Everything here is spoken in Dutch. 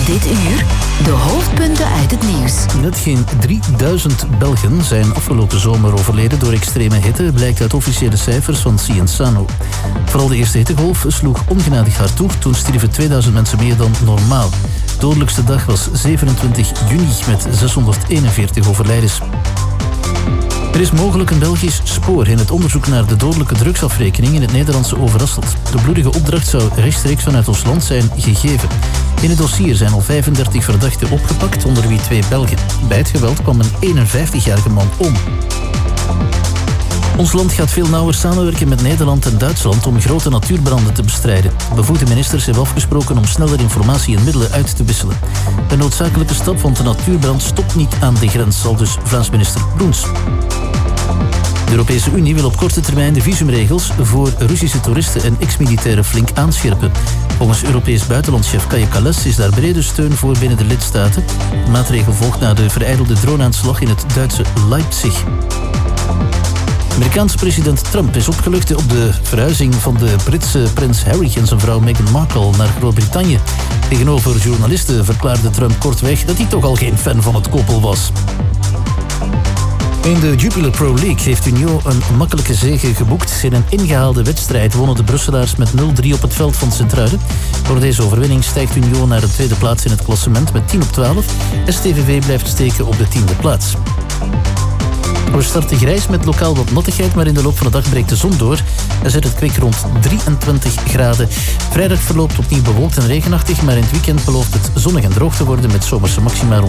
Dit uur de hoofdpunten uit het nieuws. Net geen 3000 Belgen zijn afgelopen zomer overleden door extreme hitte, blijkt uit officiële cijfers van Cienzano. Vooral de eerste hittegolf sloeg ongenadig hard toe. Toen stierven 2000 mensen meer dan normaal. De dodelijkste dag was 27 juni met 641 overlijdens. Er is mogelijk een Belgisch spoor in het onderzoek naar de dodelijke drugsafrekening in het Nederlandse Overasselt. De bloedige opdracht zou rechtstreeks vanuit ons land zijn gegeven. In het dossier zijn al 35 verdachten opgepakt, onder wie 2 Belgen. Bij het geweld kwam een 51-jarige man om. Ons land gaat veel nauwer samenwerken met Nederland en Duitsland om grote natuurbranden te bestrijden. Bevoegde ministers hebben afgesproken om sneller informatie en middelen uit te wisselen. Een noodzakelijke stap, want de natuurbrand stopt niet aan de grens, aldus Vlaams minister Broens. De Europese Unie wil op korte termijn de visumregels voor Russische toeristen en ex-militairen flink aanscherpen. Volgens Europees buitenlandchef Kaja Kallas is daar brede steun voor binnen de lidstaten. De maatregel volgt na de verijdelde droneaanslag in het Duitse Leipzig. Amerikaanse president Trump is opgelucht op de verhuizing van de Britse prins Harry en zijn vrouw Meghan Markle naar Groot-Brittannië. Tegenover journalisten verklaarde Trump kortweg dat hij toch al geen fan van het koppel was. In de Jupiler Pro League heeft Union een makkelijke zege geboekt. In een ingehaalde wedstrijd wonnen de Brusselaars met 0-3 op het veld van Sint-Truiden. Door deze overwinning stijgt Union naar de tweede plaats in het klassement met 10 op 12. STVV blijft steken op de 10e plaats. We starten grijs met lokaal wat nattigheid, maar in de loop van de dag breekt de zon door en zet het kwik rond 23 graden. Vrijdag verloopt opnieuw bewolkt en regenachtig, maar in het weekend belooft het zonnig en droog te worden met zomerse maxima rond